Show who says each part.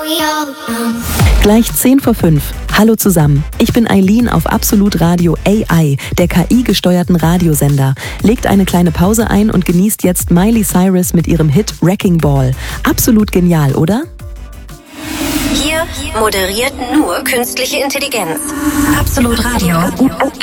Speaker 1: Gleich 10 vor 5. Hallo zusammen. Ich bin Eileen auf Absolut Radio AI, der KI-gesteuerten Radiosender. Legt eine kleine Pause ein und genießt jetzt Miley Cyrus mit ihrem Hit Wrecking Ball. Absolut genial, oder?
Speaker 2: Hier moderiert nur künstliche Intelligenz. Absolut Radio